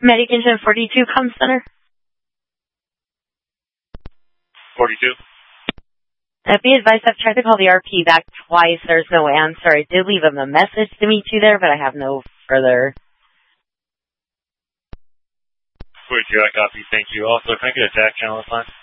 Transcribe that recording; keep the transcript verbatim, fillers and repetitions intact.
Medication forty-two, Com Center. forty-two. Uh, be advised, I've tried to call the R P back twice. There's no answer. I did leave him a message to meet you there, but I have no further. forty-two, I copy. Thank you. Also, can I get a tax channel this line?